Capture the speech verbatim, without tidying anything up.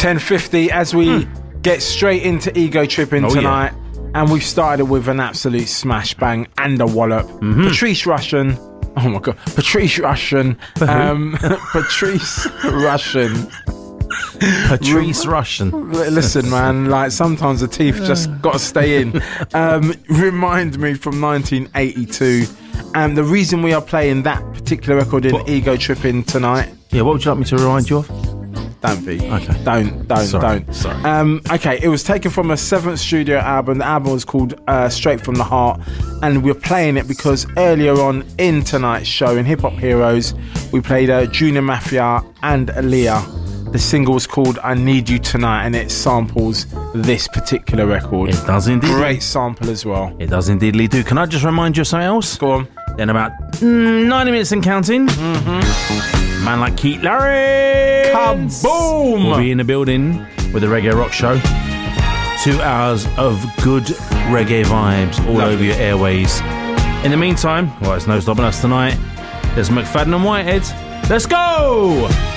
ten fifty as we mm. get straight into Ego Tripping oh, tonight. Yeah. And we've started with an absolute smash bang and a wallop. Mm-hmm. Patrice Rushen. Oh my God. Patrice Rushen. Um, Patrice Rushen. Patrice Rushen. Listen, man, like sometimes the teeth just got to stay in. Um, remind me from nineteen eighty-two. And the reason we are playing that particular record in what? Ego Tripping tonight. Yeah, what would you like me to remind you of? Don't be. Okay. Don't, don't, Sorry. don't. Sorry. Um, okay, it was taken from a seventh studio album. The album was called uh, Straight From The Heart. And we're playing it because earlier on in tonight's show, in Hip Hop Heroes, we played uh, Junior Mafia and Aaliyah. The single was called I Need You Tonight, and it samples this particular record. It does indeed. Great sample as well. It does indeedly do. Can I just remind you of something else? Go on. In about mm, ninety minutes and counting, mm-hmm. man like Keith Larry Kaboom! will be in the building with the Reggae Rock Show. Two hours of good reggae vibes all Lovely. Over your airways. In the meantime, well, there's no stopping us tonight. There's McFadden and Whitehead. Let's go!